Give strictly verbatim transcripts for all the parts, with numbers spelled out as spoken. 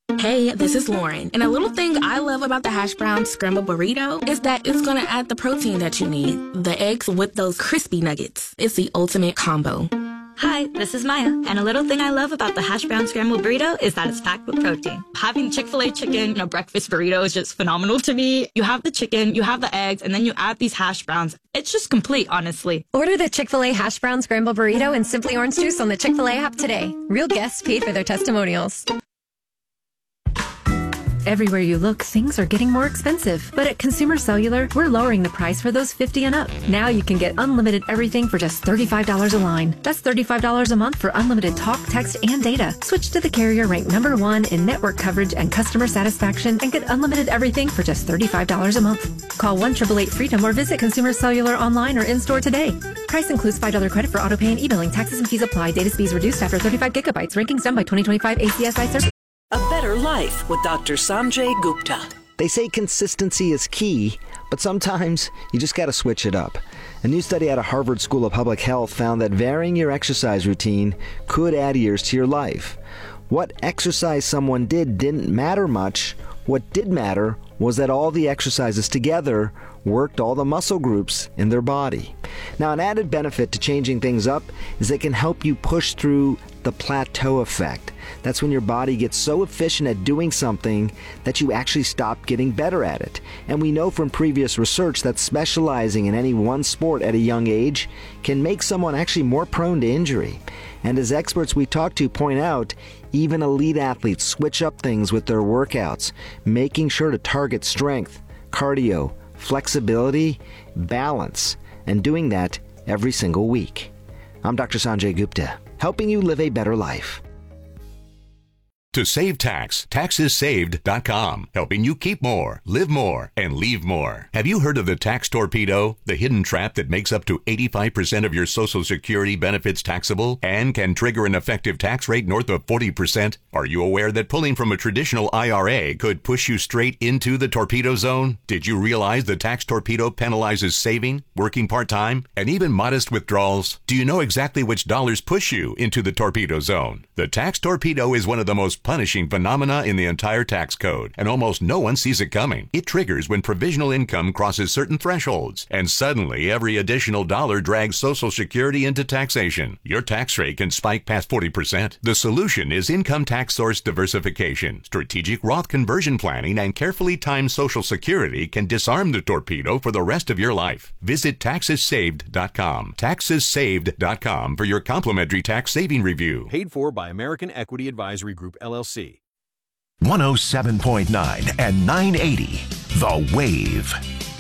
Hey, this is Lauren, and a little thing I love about the hash brown scrambled burrito is that it's gonna add the protein that you need, the eggs with those crispy nuggets. It's the ultimate combo. Hi, this is Maya, and a little thing I love about the hash brown scrambled burrito is that it's packed with protein. Having Chick-fil-A chicken in a breakfast burrito is just phenomenal to me. You have the chicken, you have the eggs, and then you add these hash browns. It's just complete, honestly. Order the Chick-fil-A hash brown scrambled burrito and Simply Orange Juice on the Chick-fil-A app today. Real guests paid for their testimonials. Everywhere you look, things are getting more expensive. But at Consumer Cellular, we're lowering the price for those fifty and up. Now you can get unlimited everything for just thirty-five dollars a line. That's thirty-five dollars a month for unlimited talk, text, and data. Switch to the carrier ranked number one in network coverage and customer satisfaction and get unlimited everything for just thirty-five dollars a month. Call one eight eight eight freedom or visit Consumer Cellular online or in-store today. Price includes five dollars credit for auto pay and e-billing. Taxes and fees apply. Data speeds reduced after thirty-five gigabytes. Rankings done by twenty twenty-five A C S I service. A Better Life with Doctor Sanjay Gupta. They say consistency is key, but sometimes you just got to switch it up. A new study out of Harvard School of Public Health found that varying your exercise routine could add years to your life. What exercise someone did didn't matter much. What did matter was that all the exercises together worked all the muscle groups in their body. Now, an added benefit to changing things up is they can help you push through the plateau effect. That's when your body gets so efficient at doing something that you actually stop getting better at it. And we know from previous research that specializing in any one sport at a young age can make someone actually more prone to injury. And as experts we talk to point out, even elite athletes switch up things with their workouts, making sure to target strength, cardio, flexibility, balance, and doing that every single week. I'm Doctor Sanjay Gupta, helping you live a better life. To save tax, taxes saved dot com, helping you keep more, live more, and leave more. Have you heard of the tax torpedo, the hidden trap that makes up to eighty-five percent of your Social Security benefits taxable and can trigger an effective tax rate north of forty percent? Are you aware that pulling from a traditional I R A could push you straight into the torpedo zone? Did you realize the tax torpedo penalizes saving, working part-time, and even modest withdrawals? Do you know exactly which dollars push you into the torpedo zone? The tax torpedo is one of the most punishing phenomena in the entire tax code, and almost no one sees it coming. It triggers when provisional income crosses certain thresholds, and suddenly every additional dollar drags Social Security into taxation. Your tax rate can spike past forty percent. The solution is income tax source diversification. Strategic Roth conversion planning and carefully timed Social Security can disarm the torpedo for the rest of your life. Visit taxes saved dot com. taxes saved dot com for your complimentary tax saving review. Paid for by American Equity Advisory Group, L L C. one oh seven point nine and nine eighty, The Wave.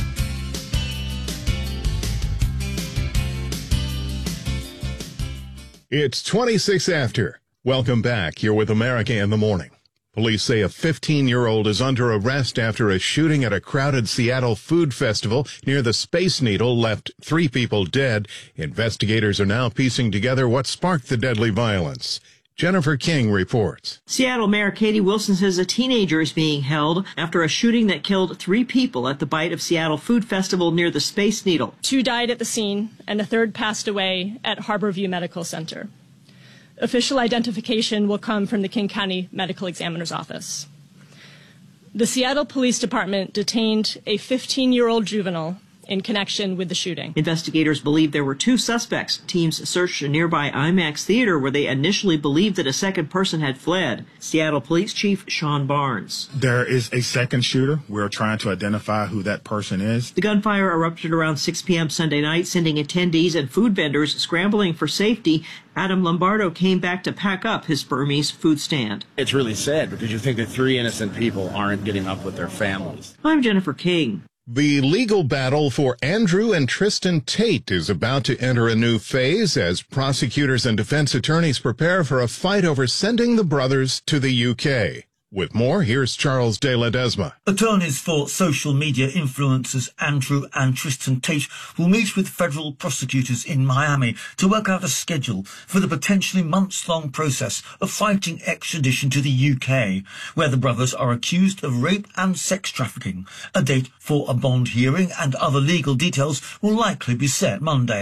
It's twenty-six after. Welcome back. You're with America in the Morning. Police say a fifteen-year-old is under arrest after a shooting at a crowded Seattle food festival near the Space Needle left three people dead. Investigators are now piecing together what sparked the deadly violence. Jennifer King reports. Seattle Mayor Katie Wilson says a teenager is being held after a shooting that killed three people at the Bite of Seattle Food Festival near the Space Needle. Two died at the scene, and a third passed away at Harborview Medical Center. Official identification will come from the King County Medical Examiner's Office. The Seattle Police Department detained a fifteen-year-old juvenile in connection with the shooting. Investigators believe there were two suspects. Teams searched a nearby IMAX theater where they initially believed that a second person had fled. Seattle Police Chief Sean Barnes. There is a second shooter. We're trying to identify who that person is. The gunfire erupted around six p.m. Sunday night, sending attendees and food vendors scrambling for safety. Adam Lombardo came back to pack up his Burmese food stand. It's really sad because you think that three innocent people aren't getting up with their families. I'm Jennifer King. The legal battle for Andrew and Tristan Tate is about to enter a new phase as prosecutors and defense attorneys prepare for a fight over sending the brothers to the U K. With more, here's Charles De Ledesma. Attorneys for social media influencers Andrew and Tristan Tate will meet with federal prosecutors in Miami to work out a schedule for the potentially months-long process of fighting extradition to the U K, where the brothers are accused of rape and sex trafficking. A date for a bond hearing and other legal details will likely be set Monday.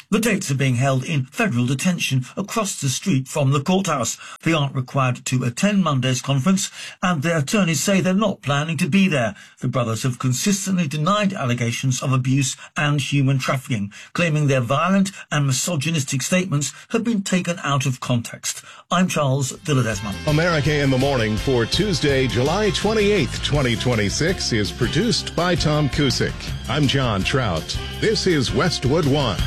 The dates are being held in federal detention across the street from the courthouse. They aren't required to attend Monday's conference, and their attorneys say they're not planning to be there. The brothers have consistently denied allegations of abuse and human trafficking, claiming their violent and misogynistic statements have been taken out of context. I'm Charles Dilladesma. America in the Morning for Tuesday, July twenty-eighth, twenty twenty-six is produced by Tom Cusick. I'm John Trout. This is Westwood One.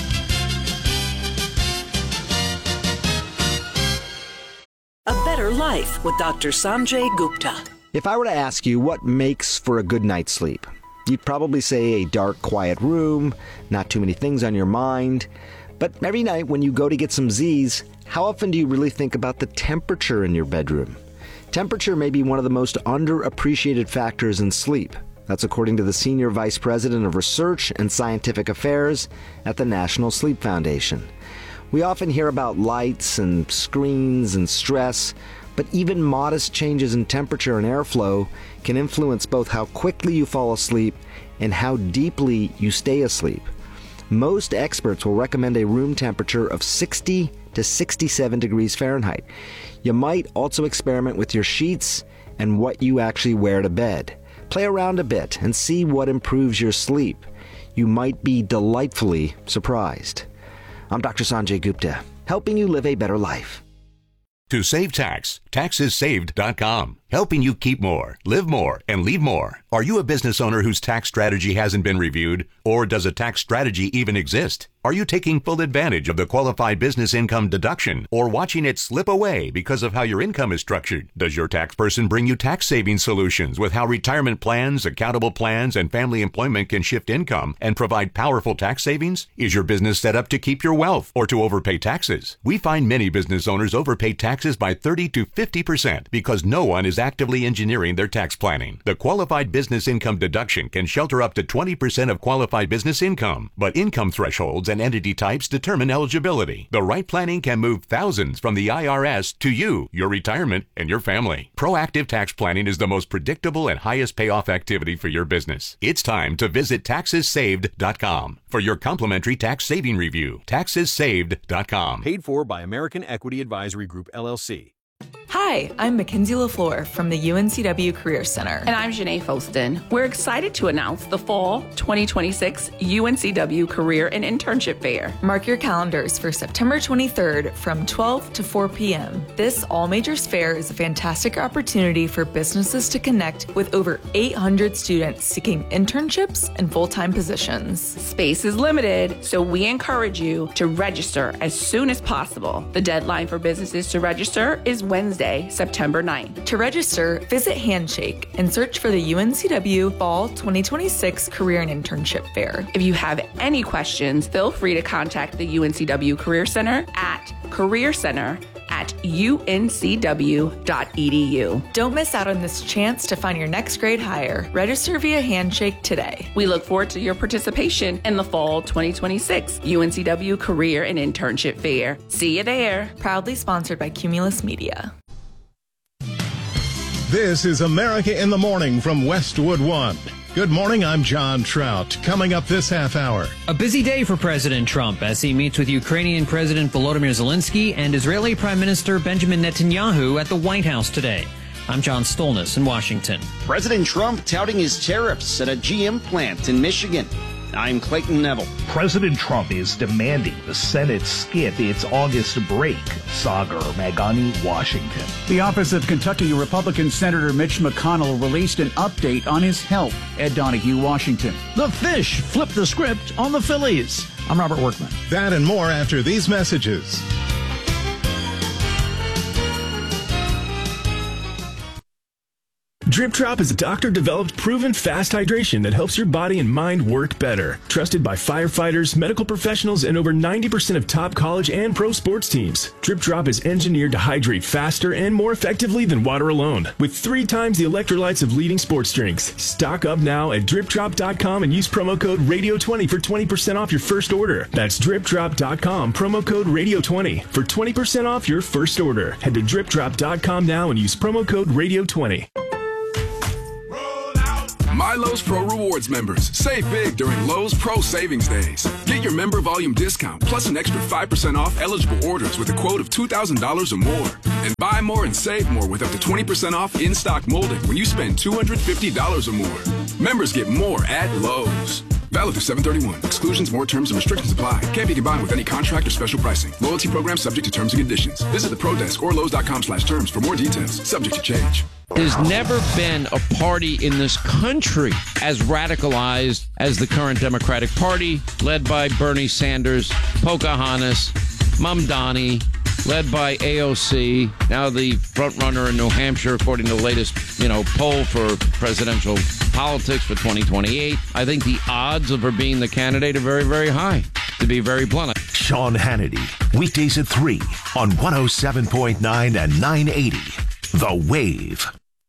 A Better Life with Doctor Sanjay Gupta. If I were to ask you what makes for a good night's sleep, you'd probably say a dark, quiet room, not too many things on your mind. But every night when you go to get some Z's, how often do you really think about the temperature in your bedroom? Temperature may be one of the most underappreciated factors in sleep. That's according to the Senior Vice President of Research and Scientific Affairs at the National Sleep Foundation. We often hear about lights and screens and stress, but even modest changes in temperature and airflow can influence both how quickly you fall asleep and how deeply you stay asleep. Most experts will recommend a room temperature of sixty to sixty-seven degrees Fahrenheit. You might also experiment with your sheets and what you actually wear to bed. Play around a bit and see what improves your sleep. You might be delightfully surprised. I'm Doctor Sanjay Gupta, helping you live a better life. To save tax, tax is saved dot com. Helping you keep more, live more, and leave more. Are you a business owner whose tax strategy hasn't been reviewed? Or does a tax strategy even exist? Are you taking full advantage of the qualified business income deduction or watching it slip away because of how your income is structured? Does your tax person bring you tax saving solutions with how retirement plans, accountable plans, and family employment can shift income and provide powerful tax savings? Is your business set up to keep your wealth or to overpay taxes? We find many business owners overpay taxes by thirty to fifty percent because no one is actively engineering their tax planning. The qualified business income deduction can shelter up to twenty percent of qualified business income, but income thresholds and entity types determine eligibility. The right planning can move thousands from the I R S to you, your retirement, and your family. Proactive tax planning is the most predictable and highest payoff activity for your business. It's time to visit taxes saved dot com for your complimentary tax saving review. taxes saved dot com. Paid for by American Equity Advisory Group, L L C. Hi, I'm Mackenzie LaFleur from the U N C W Career Center. And I'm Janae Foston. We're excited to announce the Fall twenty twenty-six U N C W Career and Internship Fair. Mark your calendars for September twenty-third from twelve to four p.m. This all-majors fair is a fantastic opportunity for businesses to connect with over eight hundred students seeking internships and full-time positions. Space is limited, so we encourage you to register as soon as possible. The deadline for businesses to register is Wednesday, September ninth. To register, visit Handshake and search for the U N C W Fall twenty twenty-six Career and Internship Fair. If you have any questions, feel free to contact the U N C W Career Center at Career Center at U N C W dot E D U. Don't miss out on this chance to find your next grade hire. Register via Handshake today. We look forward to your participation in the Fall twenty twenty-six U N C W Career and Internship Fair. See you there. Proudly sponsored by Cumulus Media. This is America in the Morning from Westwood One. Good morning, I'm John Trout. Coming up this half hour. A busy day for President Trump as he meets with Ukrainian President Volodymyr Zelensky and Israeli Prime Minister Benjamin Netanyahu at the White House today. I'm John Stolness in Washington. President Trump touting his tariffs at a G M plant in Michigan. I'm Clayton Neville. President Trump is demanding the Senate skip its August break. Sagar Magani, Washington. The office of Kentucky Republican Senator Mitch McConnell released an update on his health. Ed Donahue, Washington. The Fish flipped the script on the Phillies. I'm Robert Workman. That and more after these messages. Drip Drop is a doctor-developed, proven fast hydration that helps your body and mind work better. Trusted by firefighters, medical professionals, and over ninety percent of top college and pro sports teams. Drip Drop is engineered to hydrate faster and more effectively than water alone, with three times the electrolytes of leading sports drinks. Stock up now at drip drop dot com and use promo code radio twenty for twenty percent off your first order. That's drip drop dot com, promo code radio twenty for twenty percent off your first order. Head to drip drop dot com now and use promo code radio twenty. My Lowe's Pro Rewards members, save big during Lowe's Pro Savings Days. Get your member volume discount plus an extra five percent off eligible orders with a quote of two thousand dollars or more. And buy more and save more with up to twenty percent off in-stock molding when you spend two hundred fifty dollars or more. Members get more at Lowe's. Valid through seven thirty-one. Exclusions, more terms, and restrictions apply. Can't be combined with any contract or special pricing. Loyalty program subject to terms and conditions. Visit the Pro Desk or Lowe's.com slash terms for more details. Subject to change. There's never been a party in this country as radicalized as the current Democratic Party, led by Bernie Sanders, Pocahontas, Mamdani, led by A O C, now the frontrunner in New Hampshire, according to the latest, you know, poll for presidential politics for twenty twenty-eight. I think the odds of her being the candidate are very, very high, to be very blunt. Sean Hannity, weekdays at three on one oh seven point nine and nine eighty. The Wave.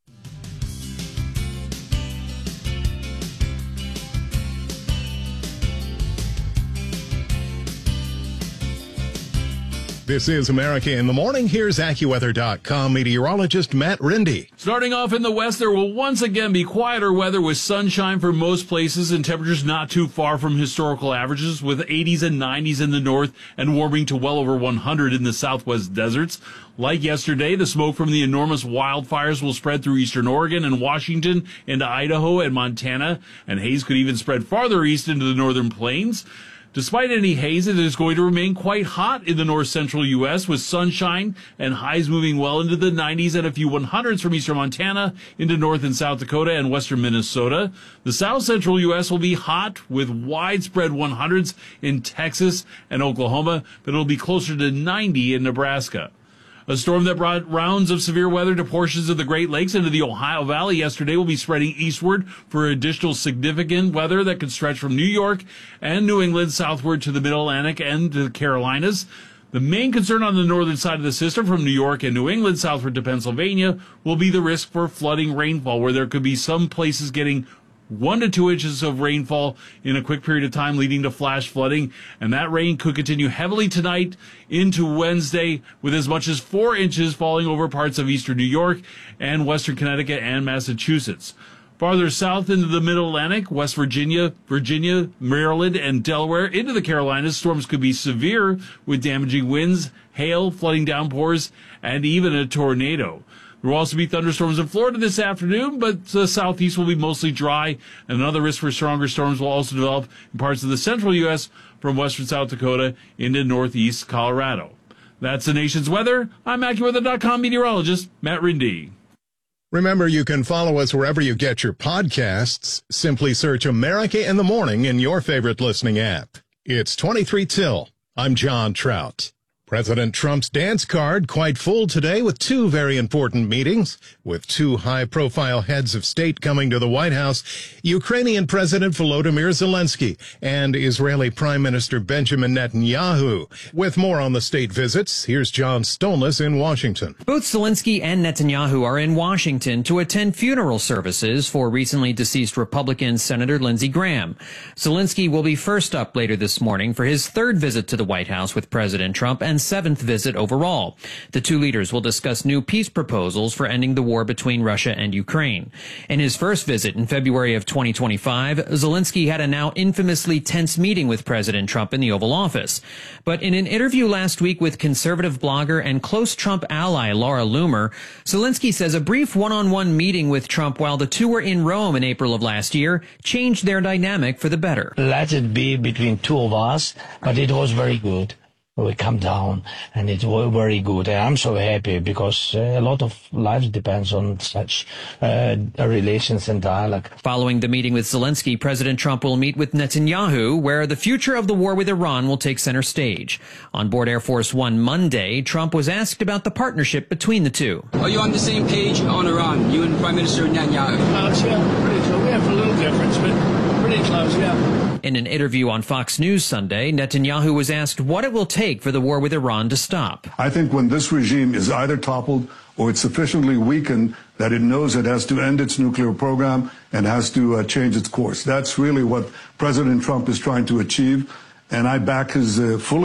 This is America in the Morning. Here's AccuWeather dot com meteorologist Matt Rindy. Starting off in the west, there will once again be quieter weather with sunshine for most places and temperatures not too far from historical averages, with eighties and nineties in the north and warming to well over one hundred in the southwest deserts. Like yesterday, the smoke from the enormous wildfires will spread through eastern Oregon and Washington into Idaho and Montana, and haze could even spread farther east into the northern plains. Despite any haze, it is going to remain quite hot in the north-central U S with sunshine and highs moving well into the nineties and a few hundreds from eastern Montana into north and South Dakota and western Minnesota. The south-central U S will be hot with widespread hundreds in Texas and Oklahoma, but it'll be closer to ninety in Nebraska. A storm that brought rounds of severe weather to portions of the Great Lakes into the Ohio Valley yesterday will be spreading eastward for additional significant weather that could stretch from New York and New England southward to the Middle Atlantic and to the Carolinas. The main concern on the northern side of the system from New York and New England southward to Pennsylvania will be the risk for flooding rainfall, where there could be some places getting one to two inches of rainfall in a quick period of time, leading to flash flooding. And that rain could continue heavily tonight into Wednesday, with as much as four inches falling over parts of eastern New York and western Connecticut and Massachusetts. Farther south into the Middle Atlantic, West Virginia, Virginia, Maryland, and Delaware into the Carolinas, storms could be severe with damaging winds, hail, flooding downpours, and even a tornado. There will also be thunderstorms in Florida this afternoon, but the southeast will be mostly dry, and another risk for stronger storms will also develop in parts of the central U S from western South Dakota into northeast Colorado. That's the nation's weather. I'm AccuWeather dot com meteorologist Matt Rindy. Remember, you can follow us wherever you get your podcasts. Simply search America in the Morning in your favorite listening app. It's twenty-three till. I'm John Trout. President Trump's dance card quite full today with two very important meetings. With two high-profile heads of state coming to the White House, Ukrainian President Volodymyr Zelensky and Israeli Prime Minister Benjamin Netanyahu. With more on the state visits, here's John Stolnis in Washington. Both Zelensky and Netanyahu are in Washington to attend funeral services for recently deceased Republican Senator Lindsey Graham. Zelensky will be first up later this morning for his third visit to the White House with President Trump and seventh visit overall. The two leaders will discuss new peace proposals for ending the war between Russia and Ukraine. In his first visit in February of twenty twenty-five, Zelensky had a now infamously tense meeting with President Trump in the Oval Office. But in an interview last week with conservative blogger and close Trump ally Laura Loomer, Zelensky says a brief one-on-one meeting with Trump while the two were in Rome in April of last year changed their dynamic for the better. Let it be between two of us, but it was very good. We come down, and it was very good. And I'm so happy because uh, a lot of lives depends on such uh, relations and dialogue. Following the meeting with Zelensky, President Trump will meet with Netanyahu, where the future of the war with Iran will take center stage. On board Air Force One Monday, Trump was asked about the partnership between the two. Are you on the same page on Iran, you and Prime Minister Netanyahu? Uh, yeah, pretty close. We have a little difference, but pretty close, yeah. In an interview on Fox News Sunday, Netanyahu was asked what it will take for the war with Iran to stop. I think when this regime is either toppled or it's sufficiently weakened that it knows it has to end its nuclear program and has to uh, change its course. That's really what President Trump is trying to achieve, and I back his uh, fully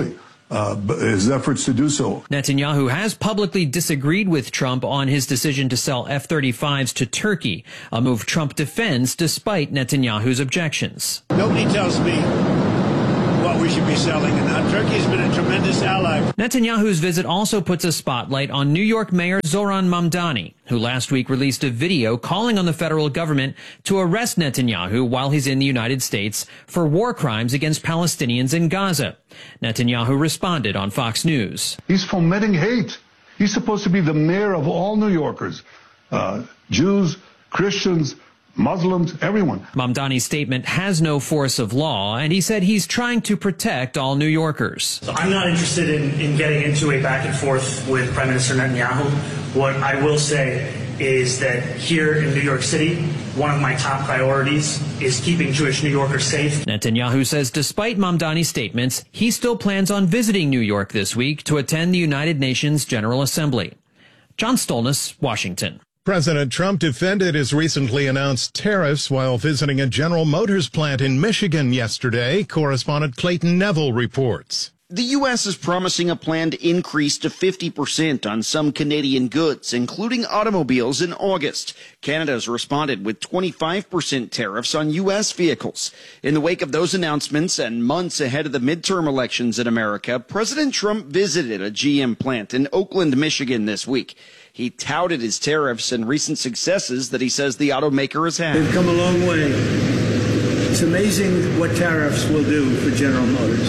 uh, his efforts to do so. Netanyahu has publicly disagreed with Trump on his decision to sell F thirty-fives to Turkey, a move Trump defends despite Netanyahu's objections. Nobody tells me what we should be selling, and now Turkey's been a tremendous ally. Netanyahu's visit also puts a spotlight on New York Mayor Zoran Mamdani, who last week released a video calling on the federal government to arrest Netanyahu while he's in the United States for war crimes against Palestinians in Gaza. Netanyahu responded on Fox News. He's fomenting hate. He's supposed to be the mayor of all New Yorkers, uh, Jews, Christians, Muslims, everyone. Mamdani's statement has no force of law, and he said he's trying to protect all New Yorkers. So I'm not interested in, in getting into a back and forth with Prime Minister Netanyahu. What I will say is that here in New York City, one of my top priorities is keeping Jewish New Yorkers safe. Netanyahu says despite Mamdani's statements, he still plans on visiting New York this week to attend the United Nations General Assembly. John Stolness, Washington. President Trump defended his recently announced tariffs while visiting a General Motors plant in Michigan yesterday. Correspondent Clayton Neville reports. The U S is promising a planned increase to fifty percent on some Canadian goods, including automobiles, in August. Canada's responded with twenty-five percent tariffs on U S vehicles. In the wake of those announcements and months ahead of the midterm elections in America, President Trump visited a G M plant in Oakland, Michigan this week. He touted his tariffs and recent successes that he says the automaker has had. They've come a long way. It's amazing what tariffs will do for General Motors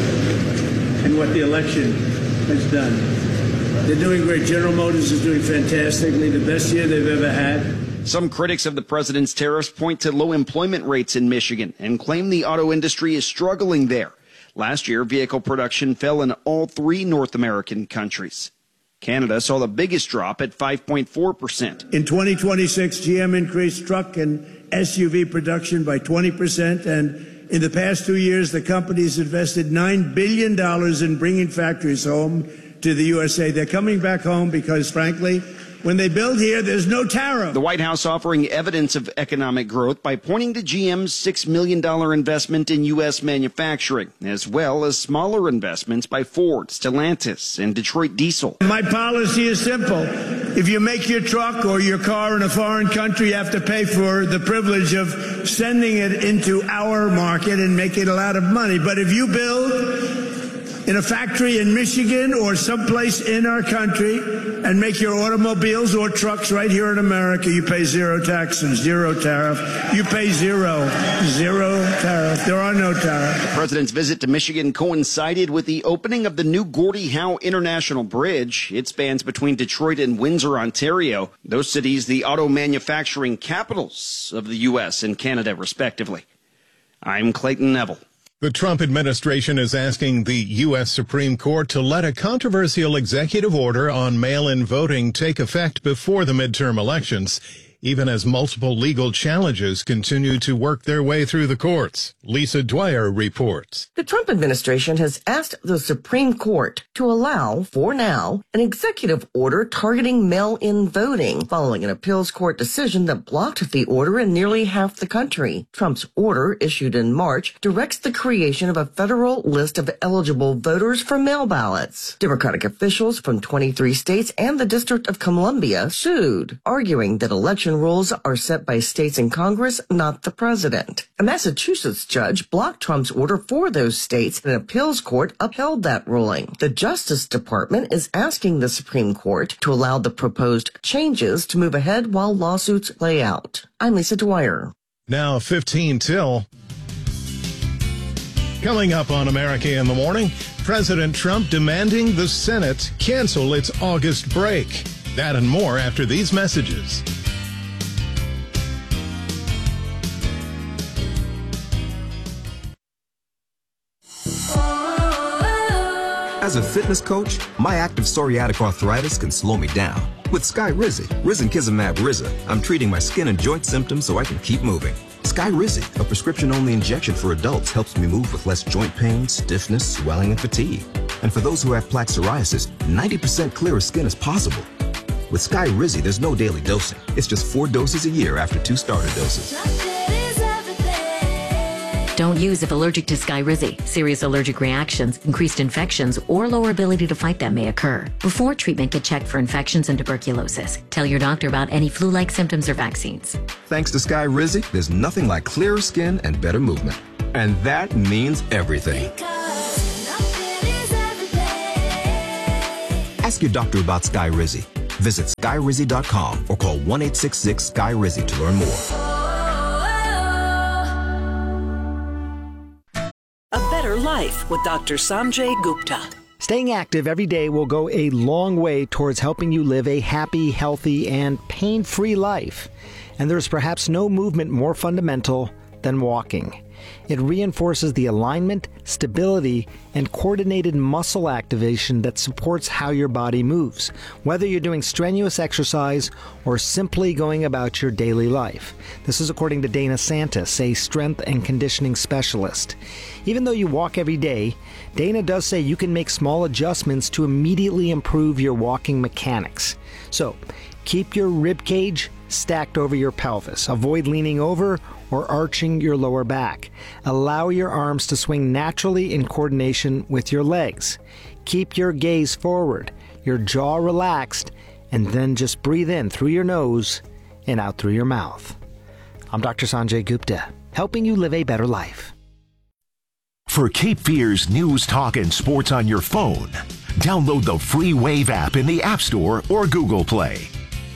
and what the election has done. They're doing great. General Motors is doing fantastically, the best year they've ever had. Some critics of the president's tariffs point to low employment rates in Michigan and claim the auto industry is struggling there. Last year, vehicle production fell in all three North American countries. Canada saw the biggest drop at five point four percent. In twenty twenty-six, G M increased truck and S U V production by twenty percent, and in the past two years, the company's invested nine billion dollars in bringing factories home to the U S A. They're coming back home because, frankly, when they build here, there's no tariff. The White House offering evidence of economic growth by pointing to G M's six million dollars investment in U S manufacturing, as well as smaller investments by Ford, Stellantis, and Detroit Diesel. My policy is simple. If you make your truck or your car in a foreign country, you have to pay for the privilege of sending it into our market and making a lot of money. But if you build in a factory in Michigan or someplace in our country and make your automobiles or trucks right here in America, you pay zero tax and zero tariff. You pay zero, zero tariff. There are no tariffs. The president's visit to Michigan coincided with the opening of the new Gordie Howe International Bridge. It spans between Detroit and Windsor, Ontario. Those cities, the auto manufacturing capitals of the U S and Canada, respectively. I'm Clayton Neville. The Trump administration is asking the U S Supreme Court to let a controversial executive order on mail-in voting take effect before the midterm elections, even as multiple legal challenges continue to work their way through the courts. Lisa Dwyer reports. The Trump administration has asked the Supreme Court to allow, for now, an executive order targeting mail-in voting, following an appeals court decision that blocked the order in nearly half the country. Trump's order, issued in March, directs the creation of a federal list of eligible voters for mail ballots. Democratic officials from twenty-three states and the District of Columbia sued, arguing that election rules are set by states and Congress, not the president. A Massachusetts judge blocked Trump's order for those states, and an appeals court upheld that ruling. The Justice Department is asking the Supreme Court to allow the proposed changes to move ahead while lawsuits play out. I'm Lisa Dwyer. Now fifteen till. Coming up on America in the Morning, President Trump demanding the Senate cancel its August break. That and more after these messages. As a fitness coach, my active psoriatic arthritis can slow me down. With Skyrizi, risankizumab Riza, I'm treating my skin and joint symptoms so I can keep moving. Skyrizi, a prescription-only injection for adults, helps me move with less joint pain, stiffness, swelling, and fatigue. And for those who have plaque psoriasis, ninety percent clearer skin is possible. With Skyrizi, there's no daily dosing. It's just four doses a year after two starter doses. Don't Don't use if allergic to Skyrizi. Serious allergic reactions, increased infections, or lower ability to fight them may occur. Before treatment, get checked for infections and tuberculosis. Tell your doctor about any flu-like symptoms or vaccines. Thanks to Skyrizi, there's nothing like clearer skin and better movement. And that means everything. Ask your doctor about Skyrizi. Visit Skyrizi dot com or call one eight six six Sky Rizi to learn more. A Better Life with Doctor Sanjay Gupta. Staying active every day will go a long way towards helping you live a happy, healthy, and pain-free life. And there's perhaps no movement more fundamental than walking. It reinforces the alignment, stability, and coordinated muscle activation that supports how your body moves, whether you're doing strenuous exercise or simply going about your daily life. This is according to Dana Santis, a strength and conditioning specialist. Even though you walk every day, Dana does say you can make small adjustments to immediately improve your walking mechanics. So, keep your rib cage stacked over your pelvis. Avoid leaning over or arching your lower back. Allow your arms to swing naturally in coordination with your legs. Keep your gaze forward, your jaw relaxed, and then just breathe in through your nose and out through your mouth. I'm Doctor Sanjay Gupta, helping you live a better life. For Cape Fear's news, talk, and sports on your phone, download the free Wave app in the App Store or Google Play.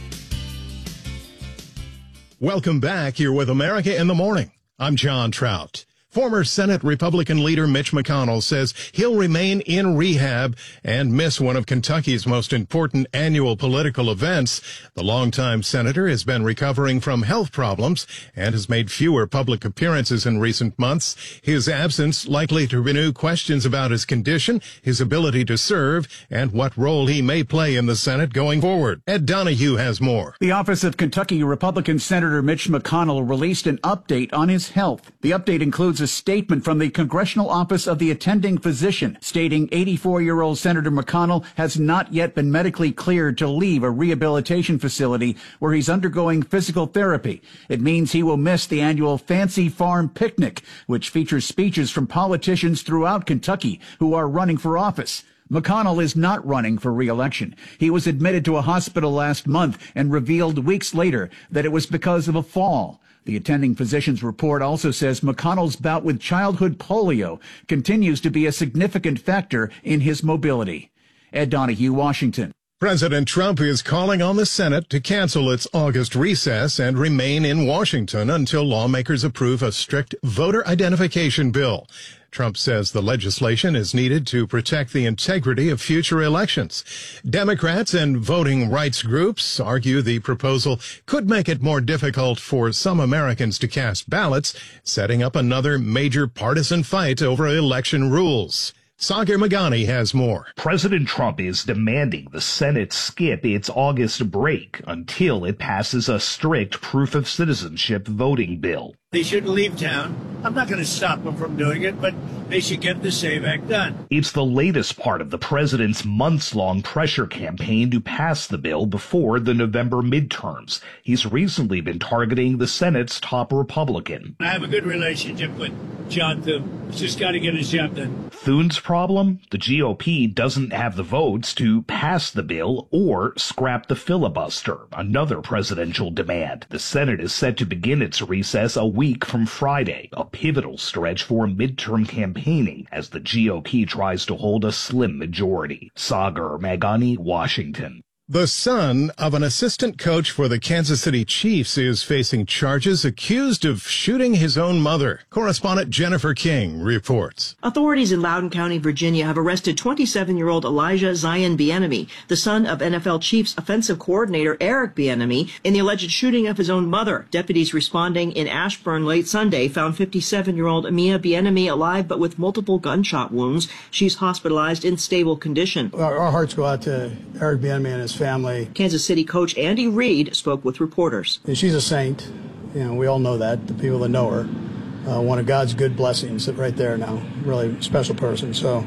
Welcome back. You're with America in the Morning. I'm John Trout. Former Senate Republican leader Mitch McConnell says he'll remain in rehab and miss one of Kentucky's most important annual political events. The longtime senator has been recovering from health problems and has made fewer public appearances in recent months. His absence likely to renew questions about his condition, his ability to serve, and what role he may play in the Senate going forward. Ed Donahue has more. The office of Kentucky Republican Senator Mitch McConnell released an update on his health. The update includes a statement from the Congressional Office of the Attending Physician stating eighty-four-year-old Senator McConnell has not yet been medically cleared to leave a rehabilitation facility where he's undergoing physical therapy. It means he will miss the annual Fancy Farm Picnic, which features speeches from politicians throughout Kentucky who are running for office. McConnell is not running for re-election. He was admitted to a hospital last month and revealed weeks later that it was because of a fall. The attending physician's report also says McConnell's bout with childhood polio continues to be a significant factor in his mobility. Ed Donahue, Washington. President Trump is calling on the Senate to cancel its August recess and remain in Washington until lawmakers approve a strict voter identification bill. Trump says the legislation is needed to protect the integrity of future elections. Democrats and voting rights groups argue the proposal could make it more difficult for some Americans to cast ballots, setting up another major partisan fight over election rules. Sagar Magani has more. President Trump is demanding the Senate skip its August break until it passes a strict proof of citizenship voting bill. They shouldn't leave town. I'm not going to stop them from doing it, but they should get the SAVE Act done. It's the latest part of the president's months-long pressure campaign to pass the bill before the November midterms. He's recently been targeting the Senate's top Republican. I have a good relationship with John Thune. He's just got to get his job done. Thune's problem? The G O P doesn't have the votes to pass the bill or scrap the filibuster, another presidential demand. The Senate is set to begin its recess a week from Friday, a pivotal stretch for midterm campaigning as the G O P tries to hold a slim majority. Sagar Magani, Washington. The son of an assistant coach for the Kansas City Chiefs is facing charges accused of shooting his own mother. Correspondent Jennifer King reports. Authorities in Loudoun County, Virginia have arrested twenty-seven-year-old Elijah Zion Bieniemy, the son of N F L Chiefs offensive coordinator Eric Bieniemy, in the alleged shooting of his own mother. Deputies responding in Ashburn late Sunday found fifty-seven-year-old Mia Bieniemy alive but with multiple gunshot wounds. She's hospitalized in stable condition. Our, our hearts go out to Eric Bieniemy and his family. Kansas City coach Andy Reid spoke with reporters. And she's a saint. You know, we all know that, the people that know her. Uh, one of God's good blessings right there now. Really special person. So,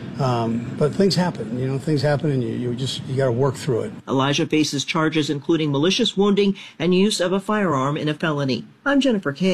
um, but things happen, you know, things happen and you, you just, you got to work through it. Elijah faces charges including malicious wounding and use of a firearm in a felony. I'm Jennifer King.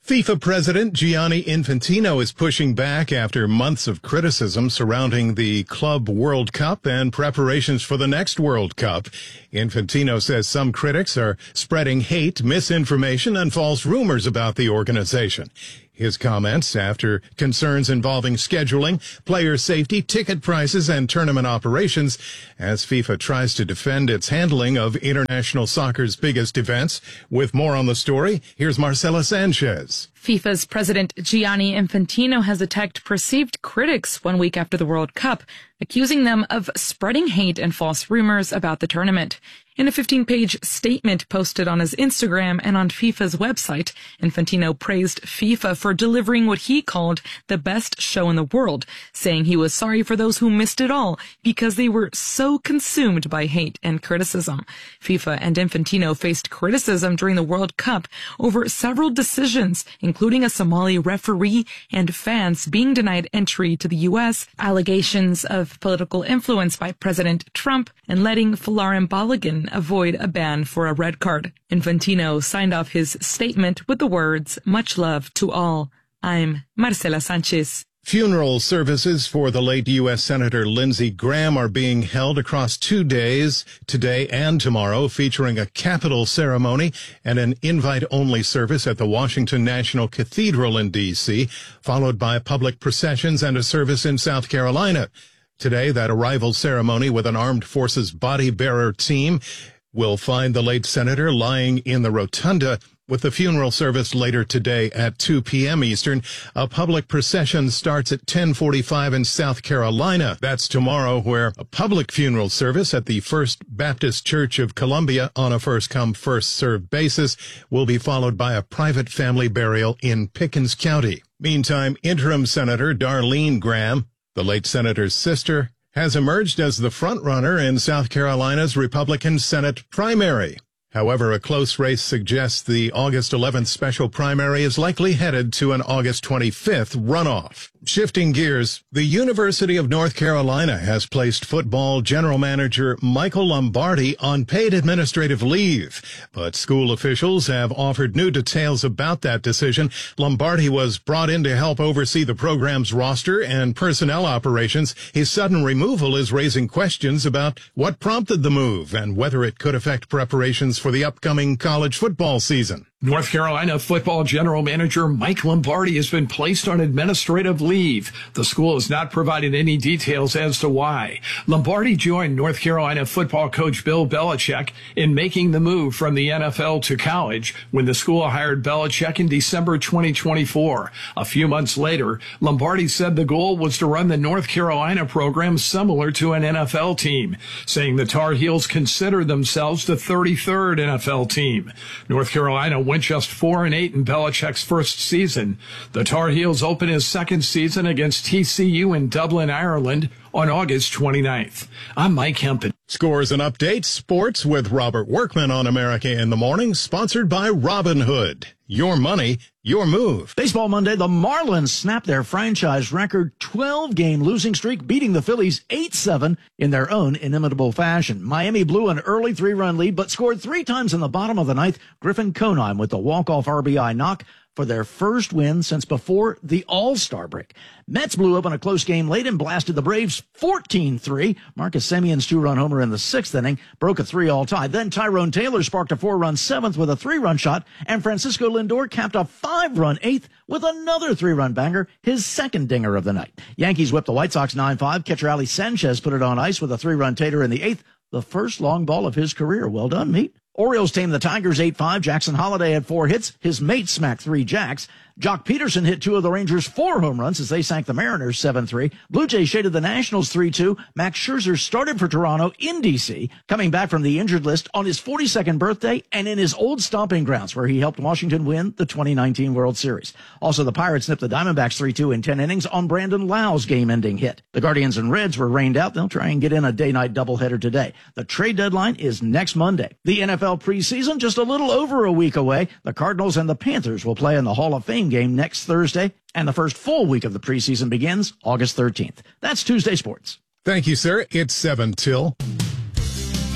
FIFA President Gianni Infantino is pushing back after months of criticism surrounding the Club World Cup and preparations for the next World Cup. Infantino says some critics are spreading hate, misinformation, and false rumors about the organization. His comments after concerns involving scheduling, player safety, ticket prices, and tournament operations as FIFA tries to defend its handling of international soccer's biggest events. With more on the story, here's Marcela Sanchez. FIFA's president Gianni Infantino has attacked perceived critics one week after the World Cup, accusing them of spreading hate and false rumors about the tournament. In a fifteen-page statement posted on his Instagram and on FIFA's website, Infantino praised FIFA for delivering what he called the best show in the world, saying he was sorry for those who missed it all because they were so consumed by hate and criticism. FIFA and Infantino faced criticism during the World Cup over several decisions, including a Somali referee and fans being denied entry to the U S, allegations of political influence by President Trump, and letting Folarin Balogun avoid a ban for a red card. Infantino signed off his statement with the words, "Much love to all. I'm Marcela Sanchez." Funeral services for the late U S Senator Lindsey Graham are being held across two days, today and tomorrow, featuring a capital ceremony and an invite-only service at the Washington National Cathedral in D C, followed by public processions and a service in South Carolina. Today, that arrival ceremony with an armed forces body bearer team will find the late senator lying in the rotunda, with the funeral service later today at two p.m. Eastern. A public procession starts at ten forty-five in South Carolina. That's tomorrow, where a public funeral service at the First Baptist Church of Columbia on a first-come, first-served basis will be followed by a private family burial in Pickens County. Meantime, interim Senator Darlene Graham, the late senator's sister, has emerged as the front-runner in South Carolina's Republican Senate primary. However, a close race suggests the August eleventh special primary is likely headed to an August twenty-fifth runoff. Shifting gears, the University of North Carolina has placed football general manager Michael Lombardi on paid administrative leave, but school officials have offered new details about that decision. Lombardi was brought in to help oversee the program's roster and personnel operations. His sudden removal is raising questions about what prompted the move and whether it could affect preparations for the upcoming college football season. North Carolina football general manager Mike Lombardi has been placed on administrative leave. The school has not provided any details as to why. Lombardi joined North Carolina football coach Bill Belichick in making the move from the N F L to college when the school hired Belichick in December twenty twenty-four. A few months later, Lombardi said the goal was to run the North Carolina program similar to an N F L team, saying the Tar Heels consider themselves the thirty-third N F L team. North Carolina went just four and eight in Belichick's first season. The Tar Heels open his second season against T C U in Dublin, Ireland on August twenty-ninth. I'm Mike Hempen. Scores and updates, sports with Robert Workman on America in the Morning, sponsored by Robinhood. Your money, your move. Baseball Monday, the Marlins snapped their franchise record twelve-game losing streak, beating the Phillies eight seven in their own inimitable fashion. Miami blew an early three-run lead, but scored three times in the bottom of the ninth. Griffin Conine with the walk-off R B I knock for their first win since before the All-Star break. Mets blew up on a close game late and blasted the Braves fourteen three. Marcus Semion's two-run homer in the sixth inning broke a three-all tie. Then Tyrone Taylor sparked a four-run seventh with a three-run shot, and Francisco Lindor capped a five-run eighth with another three-run banger, his second dinger of the night. Yankees whipped the White Sox nine five. Catcher Ali Sanchez put it on ice with a three-run tater in the eighth, the first long ball of his career. Well done, Meat. Orioles tamed the Tigers eight five. Jackson Holiday had four hits. His mate smacked three jacks. Jock Peterson hit two of the Rangers' four home runs as they sank the Mariners seven three. Blue Jays shaded the Nationals three two. Max Scherzer started for Toronto in D C, coming back from the injured list on his forty-second birthday and in his old stomping grounds where he helped Washington win the twenty nineteen World Series. Also, the Pirates nipped the Diamondbacks three two in ten innings on Brandon Lau's game-ending hit. The Guardians and Reds were rained out. They'll try and get in a day-night doubleheader today. The trade deadline is next Monday. The N F L preseason just a little over a week away. The Cardinals and the Panthers will play in the Hall of Fame game next Thursday. And the first full week of the preseason begins August thirteenth. That's Tuesday Sports. Thank you, sir. It's seven till.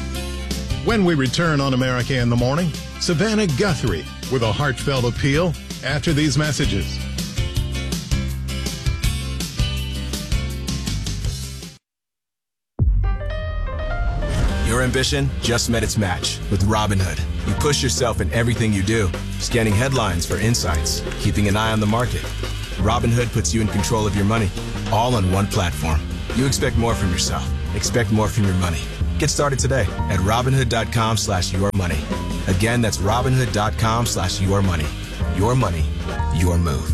When we return on America in the Morning, Savannah Guthrie with a heartfelt appeal after these messages. Your ambition just met its match with Robinhood. You push yourself in everything you do, scanning headlines for insights, keeping an eye on the market. Robinhood puts you in control of your money, all on one platform. You expect more from yourself. Expect more from your money. Get started today at Robinhood.com slash your money. Again, that's Robinhood.com slash your money. Your money, your move.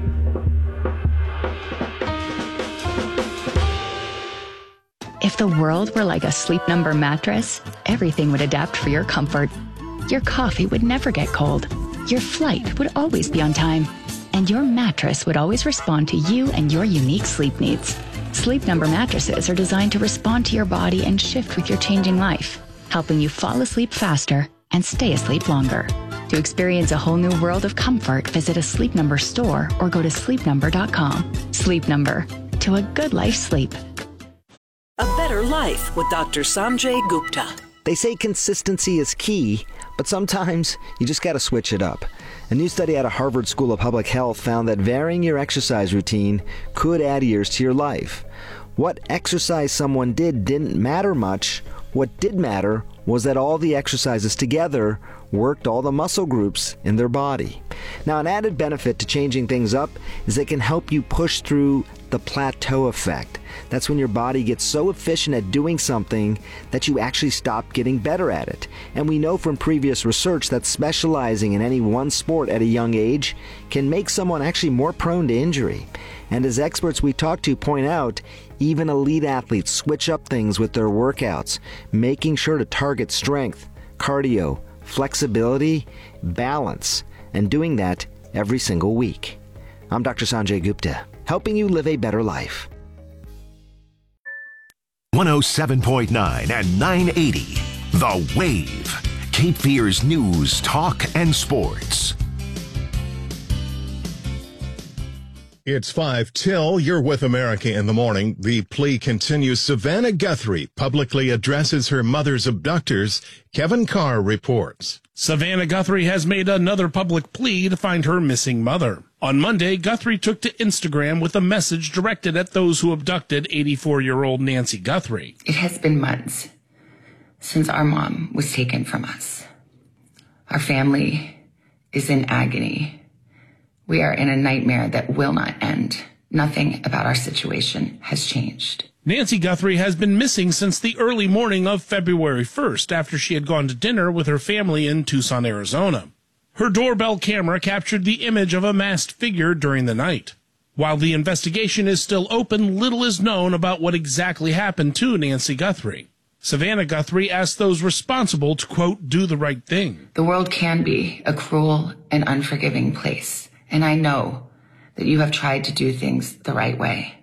If the world were like a Sleep Number mattress, everything would adapt for your comfort. Your coffee would never get cold. Your flight would always be on time. And your mattress would always respond to you and your unique sleep needs. Sleep Number mattresses are designed to respond to your body and shift with your changing life, helping you fall asleep faster and stay asleep longer. To experience a whole new world of comfort, visit a Sleep Number store or go to sleep number dot com. Sleep Number. To a good life sleep. A Better Life with Doctor Sanjay Gupta. They say consistency is key, but sometimes you just got to switch it up. A new study out of Harvard School of Public Health found that varying your exercise routine could add years to your life. What exercise someone did didn't matter much. What did matter was that all the exercises together worked all the muscle groups in their body. Now, an added benefit to changing things up is it can help you push through the plateau effect. That's when your body gets so efficient at doing something that you actually stop getting better at it. And we know from previous research that specializing in any one sport at a young age can make someone actually more prone to injury. And as experts we talk to point out, even elite athletes switch up things with their workouts, making sure to target strength, cardio, flexibility, balance, and doing that every single week. I'm Doctor Sanjay Gupta, helping you live a better life. one oh seven point nine and nine eighty, The Wave. Cape Fear's news, talk, and sports. It's five till. You're with America in the Morning. The plea continues. Savannah Guthrie publicly addresses her mother's abductors. Kevin Carr reports. Savannah Guthrie has made another public plea to find her missing mother. On Monday, Guthrie took to Instagram with a message directed at those who abducted eighty-four-year-old Nancy Guthrie. It has been months since our mom was taken from us. Our family is in agony. We are in a nightmare that will not end. Nothing about our situation has changed. Nancy Guthrie has been missing since the early morning of February first after she had gone to dinner with her family in Tucson, Arizona. Her doorbell camera captured the image of a masked figure during the night. While the investigation is still open, little is known about what exactly happened to Nancy Guthrie. Savannah Guthrie asked those responsible to, quote, do the right thing. The world can be a cruel and unforgiving place. And I know that you have tried to do things the right way.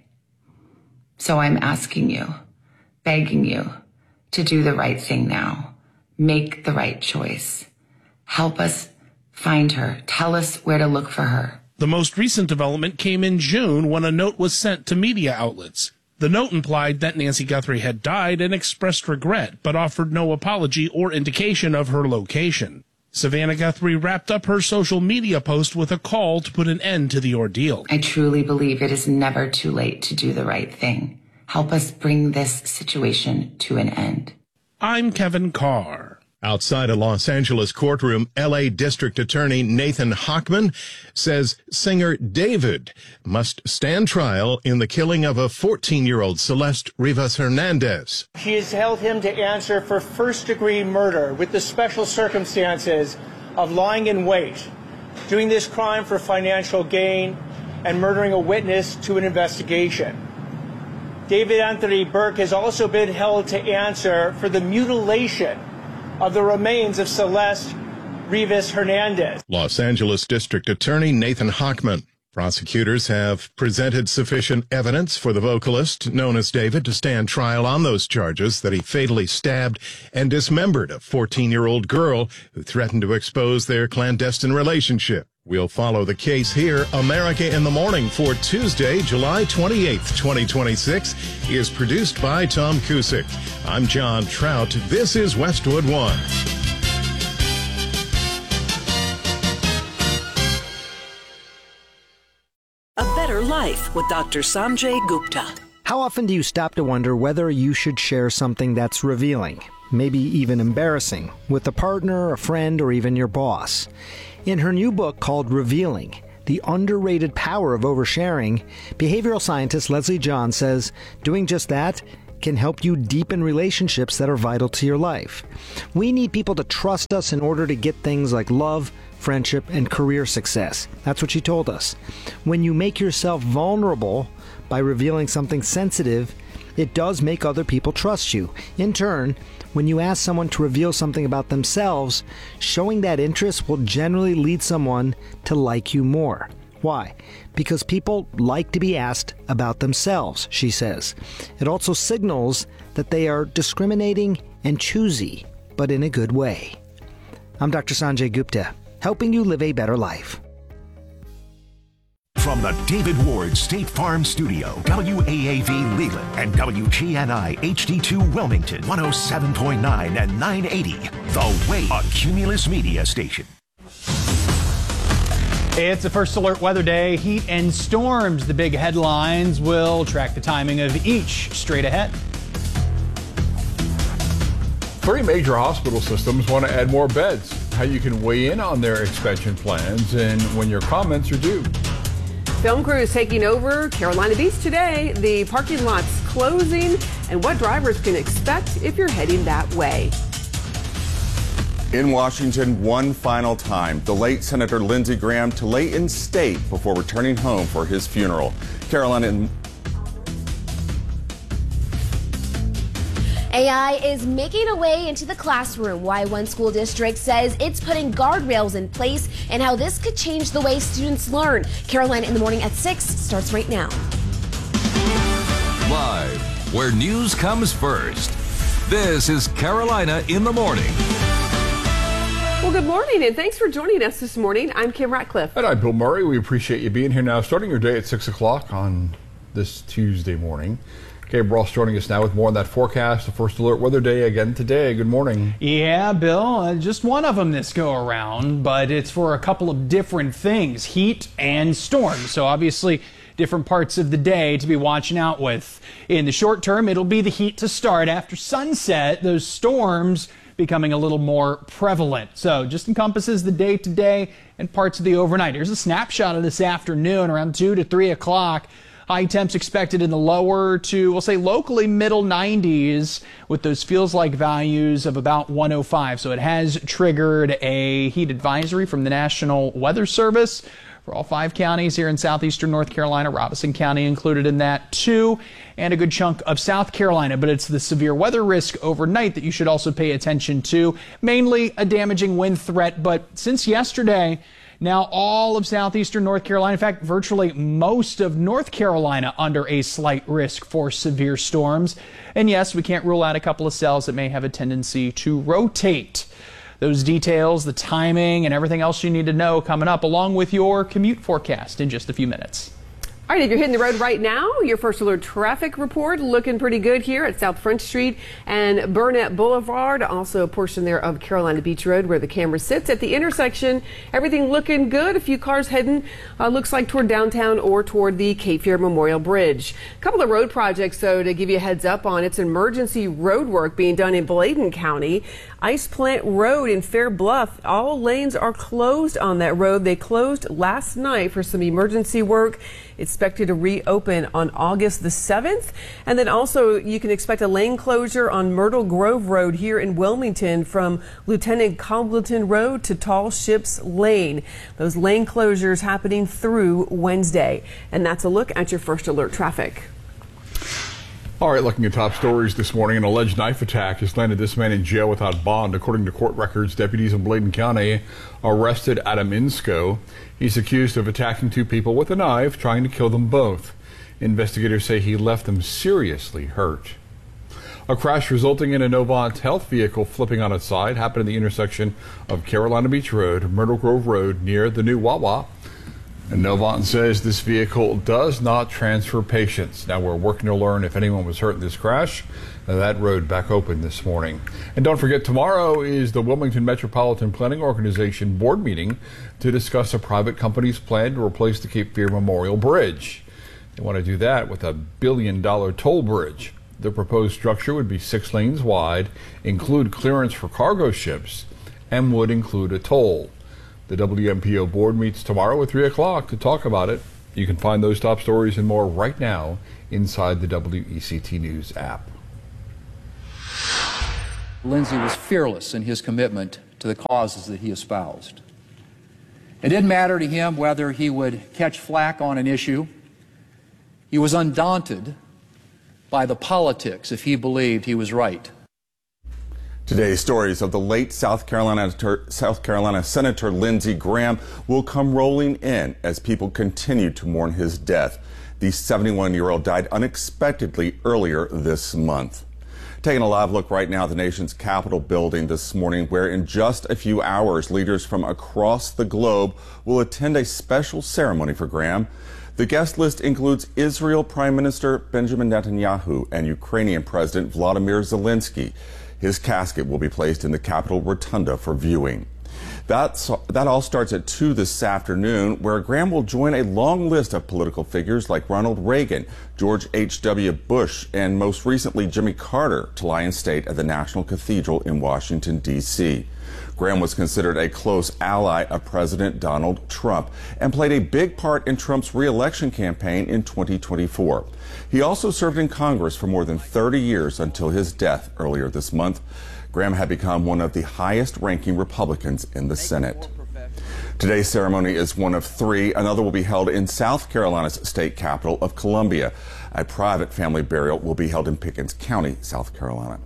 So I'm asking you, begging you, to do the right thing now. Make the right choice. Help us find her. Tell us where to look for her. The most recent development came in June when a note was sent to media outlets. The note implied that Nancy Guthrie had died and expressed regret, but offered no apology or indication of her location. Savannah Guthrie wrapped up her social media post with a call to put an end to the ordeal. I truly believe it is never too late to do the right thing. Help us bring this situation to an end. I'm Kevin Carr. Outside a Los Angeles courtroom, L A District Attorney Nathan Hochman says singer David must stand trial in the killing of a fourteen-year-old Celeste Rivas Hernandez. She has held him to answer for first-degree murder with the special circumstances of lying in wait, doing this crime for financial gain, and murdering a witness to an investigation. David Anthony Burke has also been held to answer for the mutilation of the remains of Celeste Rivas Hernandez. Los Angeles District Attorney Nathan Hochman. Prosecutors have presented sufficient evidence for the vocalist, known as David, to stand trial on those charges that he fatally stabbed and dismembered a fourteen-year-old girl who threatened to expose their clandestine relationship. We'll follow the case here. America in the Morning for Tuesday, July twenty-eighth, twenty twenty-six is produced by Tom Cusick. I'm John Trout. This is Westwood One. A Better Life with Doctor Sanjay Gupta. How often do you stop to wonder whether you should share something that's revealing, maybe even embarrassing, with a partner, a friend, or even your boss? In her new book called Revealing, The Underrated Power of Oversharing, behavioral scientist Leslie John says doing just that can help you deepen relationships that are vital to your life. We need people to trust us in order to get things like love, friendship, and career success. That's what she told us. When you make yourself vulnerable by revealing something sensitive, it does make other people trust you. In turn, when you ask someone to reveal something about themselves, showing that interest will generally lead someone to like you more. Why? Because people like to be asked about themselves, she says. It also signals that they are discriminating and choosy, but in a good way. I'm Doctor Sanjay Gupta, helping you live a better life. From the David Ward State Farm Studio, W A A V Leland and W G N I H D two Wilmington, one oh seven point nine and nine eighty, The Wave, a Cumulus Media station. It's a First Alert weather day. Heat and storms, the big headlines. We'll track the timing of each straight ahead. Three major hospital systems want to add more beds. How you can weigh in on their expansion plans and when your comments are due. Film crews taking over Carolina Beach today. The parking lot's closing and what drivers can expect if you're heading that way. In Washington, one final time, the late Senator Lindsey Graham to lay in state before returning home for his funeral. Carolina. A I is making a way into the classroom. Why one school district says it's putting guardrails in place and how this could change the way students learn. Carolina in the Morning at six starts right now. Live, where news comes first. This is Carolina in the Morning. Well, good morning, and thanks for joining us this morning. I'm Kim Ratcliffe. And I'm Bill Murray. We appreciate you being here now, starting your day at six o'clock on this Tuesday morning. Gabe Ross joining us now with more on that forecast. The First Alert weather day again today. Good morning. Yeah, Bill, uh, just one of them this go around, but it's for a couple of different things, heat and storms. So obviously different parts of the day to be watching out with. In the short term, it'll be the heat to start. After sunset, those storms becoming a little more prevalent. So just encompasses the day to day and parts of the overnight. Here's a snapshot of this afternoon around two to three o'clock. High temps expected in the lower to, we'll say locally middle nineties with those feels like values of about one oh five. So it has triggered a heat advisory from the National Weather Service for all five counties here in southeastern North Carolina. Robeson County included in that too, and a good chunk of South Carolina. But it's the severe weather risk overnight that you should also pay attention to. Mainly a damaging wind threat, but since yesterday, now all of southeastern North Carolina, in fact, virtually most of North Carolina under a slight risk for severe storms. And yes, we can't rule out a couple of cells that may have a tendency to rotate. Those details, the timing, and everything else you need to know coming up, along with your commute forecast in just a few minutes. All right, if you're hitting the road right now, your First Alert traffic report looking pretty good here at South Front Street and Burnett Boulevard. Also a portion there of Carolina Beach Road where the camera sits at the intersection. Everything looking good. A few cars heading, uh, looks like toward downtown or toward the Cape Fear Memorial Bridge. A couple of road projects, though, to give you a heads up on. It's emergency road work being done in Bladen County. Ice Plant Road in Fair Bluff. All lanes are closed on that road. They closed last night for some emergency work. Expected to reopen on August the seventh. And then also you can expect a lane closure on Myrtle Grove Road here in Wilmington from Lieutenant Combleton Road to Tall Ships Lane. Those lane closures happening through Wednesday. And that's a look at your First Alert traffic. All right, looking at top stories this morning, an alleged knife attack has landed this man in jail without bond. According to court records, deputies in Bladen County arrested Adam Insko. He's accused of attacking two people with a knife, trying to kill them both. Investigators say he left them seriously hurt. A crash resulting in a Novant Health vehicle flipping on its side happened in the intersection of Carolina Beach Road, Myrtle Grove Road, near the new Wawa. And Novant says this vehicle does not transfer patients. Now we're working to learn if anyone was hurt in this crash. Now that road back open this morning. And don't forget, tomorrow is the Wilmington Metropolitan Planning Organization board meeting to discuss a private company's plan to replace the Cape Fear Memorial Bridge. They want to do that with a billion dollar toll bridge. The proposed structure would be six lanes wide, include clearance for cargo ships, and would include a toll. The W M P O board meets tomorrow at three o'clock to talk about it. You can find those top stories and more right now inside the W E C T News app. Lindsay was fearless in his commitment to the causes that he espoused. It didn't matter to him whether he would catch flack on an issue. He was undaunted by the politics if he believed he was right. Today's stories of the late South Carolina, South Carolina Senator Lindsey Graham will come rolling in as people continue to mourn his death. The seventy-one-year-old died unexpectedly earlier this month. Taking a live look right now at the nation's Capitol building this morning, where in just a few hours, leaders from across the globe will attend a special ceremony for Graham. The guest list includes Israel Prime Minister Benjamin Netanyahu and Ukrainian President Vladimir Zelensky. His casket will be placed in the Capitol Rotunda for viewing. That's, that all starts at two this afternoon, where Graham will join a long list of political figures like Ronald Reagan, George H W Bush, and most recently Jimmy Carter to lie in state at the National Cathedral in Washington, D C Graham was considered a close ally of President Donald Trump and played a big part in Trump's re-election campaign in twenty twenty-four. He also served in Congress for more than thirty years until his death earlier this month. Graham had become one of the highest-ranking Republicans in the Senate. Today's ceremony is one of three. Another will be held in South Carolina's state capital of Columbia. A private family burial will be held in Pickens County, South Carolina.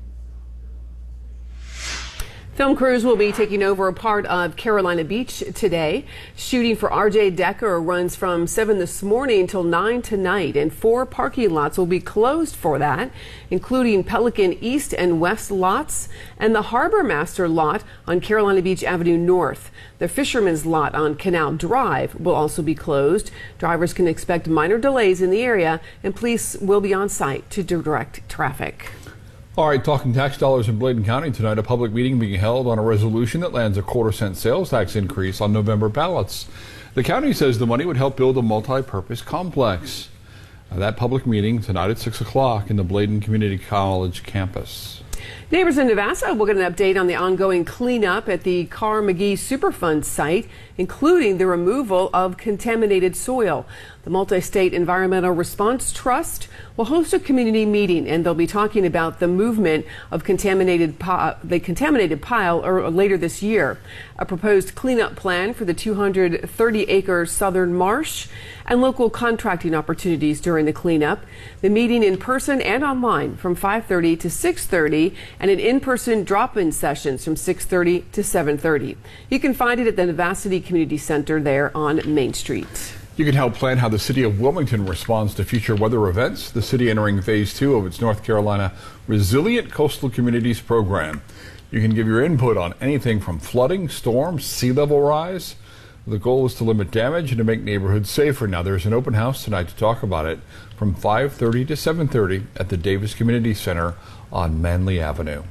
Film crews will be taking over a part of Carolina Beach today. Shooting for R J Decker runs from seven this morning until nine tonight, and four parking lots will be closed for that, including Pelican East and West lots and the Harbor Master lot on Carolina Beach Avenue North. The Fisherman's lot on Canal Drive will also be closed. Drivers can expect minor delays in the area, and police will be on site to direct traffic. All right, talking tax dollars in Bladen County tonight, a public meeting being held on a resolution that lands a quarter cent sales tax increase on November ballots. The county says the money would help build a multi-purpose complex. Now, that public meeting tonight at six o'clock in the Bladen Community College campus. Neighbors in Navassa will get an update on the ongoing cleanup at the Carr-McGee Superfund site, including the removal of contaminated soil. The Multi-State Environmental Response Trust will host a community meeting, and they'll be talking about the movement of contaminated pi- the contaminated pile or later this year. A proposed cleanup plan for the two hundred thirty acre southern marsh and local contracting opportunities during the cleanup. The meeting in person and online from five thirty to six thirty, and an in-person drop-in sessions from six thirty to seven thirty. You can find it at the Navasity Community Center there on Main Street. You can help plan how the city of Wilmington responds to future weather events. The city entering phase two of its North Carolina Resilient Coastal Communities program. You can give your input on anything from flooding, storms, sea level rise. The goal is to limit damage and to make neighborhoods safer. Now, there's an open house tonight to talk about it from five thirty to seven thirty at the Davis Community Center on Manley Avenue.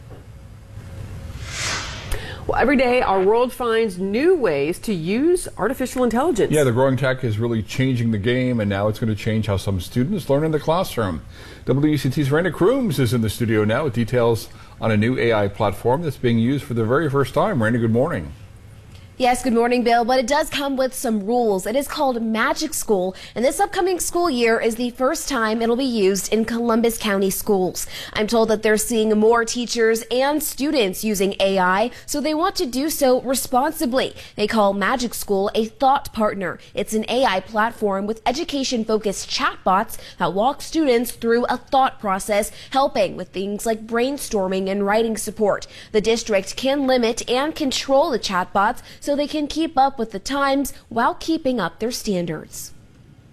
Well, every day our world finds new ways to use artificial intelligence. Yeah, the growing tech is really changing the game, and now it's going to change how some students learn in the classroom. W E C T's Randa Crooms is in the studio now with details on a new A I platform that's being used for the very first time. Randa, good morning. Yes, good morning, Bill. But it does come with some rules. It is called Magic School, and this upcoming school year is the first time it'll be used in Columbus County schools. I'm told that they're seeing more teachers and students using A I, so they want to do so responsibly. They call Magic School a thought partner. It's an A I platform with education-focused chatbots that walk students through a thought process, helping with things like brainstorming and writing support. The district can limit and control the chatbots so they can keep up with the times while keeping up their standards.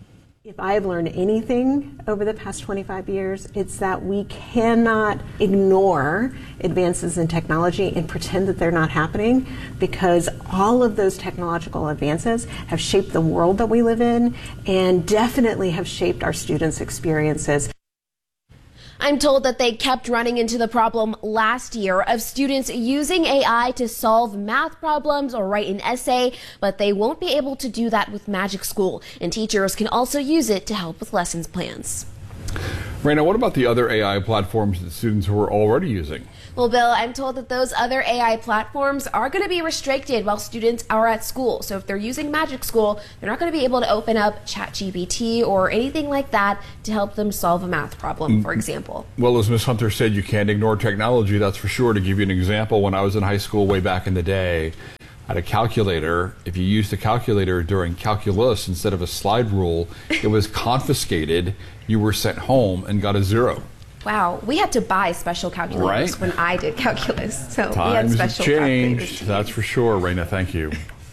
If I've learned anything over the past twenty-five years, it's that we cannot ignore advances in technology and pretend that they're not happening, because all of those technological advances have shaped the world that we live in and definitely have shaped our students' experiences. I'm told that they kept running into the problem last year of students using A I to solve math problems or write an essay, but they won't be able to do that with Magic School, and teachers can also use it to help with lessons plans. Raina, what about the other A I platforms that students were already using? Well, Bill, I'm told that those other A I platforms are going to be restricted while students are at school. So if they're using Magic School, they're not going to be able to open up ChatGPT or anything like that to help them solve a math problem, for example. Well, as Miz Hunter said, you can't ignore technology, that's for sure. To give you an example, when I was in high school way back in the day, I had a calculator. If you used the calculator during calculus instead of a slide rule, it was confiscated. You were sent home and got a zero. Wow, we had to buy special calculators Right. when I did calculus, so Times we had special have calculators. changed, that's for sure. Raina, thank you.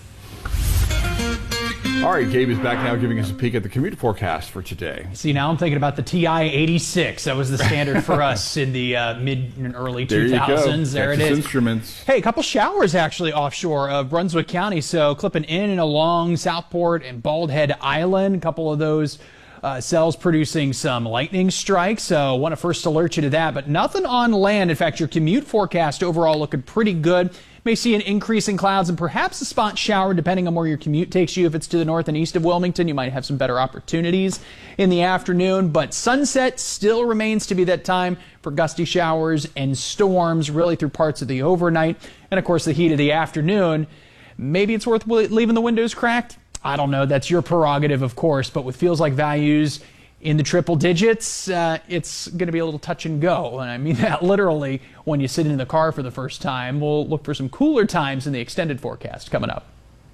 All right, Gabe is back now giving us a peek at the commute forecast for today. See, now I'm thinking about the T I eighty-six. That was the standard for us in the uh, mid and early There two you go. thousands. There it Texas is. Instruments. Hey, a couple showers actually offshore of Brunswick County. So clipping in and along Southport and Bald Head Island. A couple of those uh, cells producing some lightning strikes. So want to first alert you to that. But nothing on land. In fact, your commute forecast overall looking pretty good. May see an increase in clouds and perhaps a spot shower depending on where your commute takes you. If it's to the north and east of Wilmington, you might have some better opportunities in the afternoon. But sunset still remains to be that time for gusty showers and storms really through parts of the overnight. And of course, the heat of the afternoon. Maybe it's worth leaving the windows cracked. I don't know. That's your prerogative, of course. But with feels like values in the triple digits, uh, it's going to be a little touch and go. And I mean that literally when you sit in the car for the first time. We'll look for some cooler times in the extended forecast coming up.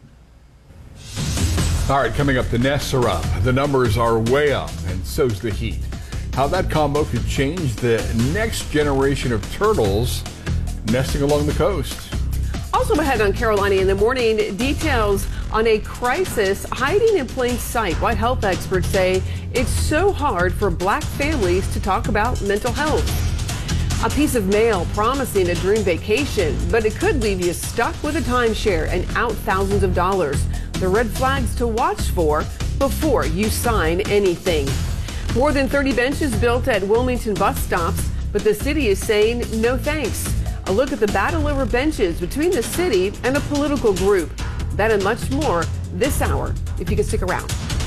All right, coming up, the nests are up. The numbers are way up, and so's the heat. How that combo could change the next generation of turtles nesting along the coast. Also ahead on Carolina in the morning, details on a crisis hiding in plain sight. What health experts say it's so hard for black families to talk about mental health. A piece of mail promising a dream vacation, but it could leave you stuck with a timeshare and out thousands of dollars. The red flags to watch for before you sign anything. More than thirty benches built at Wilmington bus stops, but the city is saying no thanks. A look at the battle over benches between the city and a political group. That and much more this hour, if you can stick around.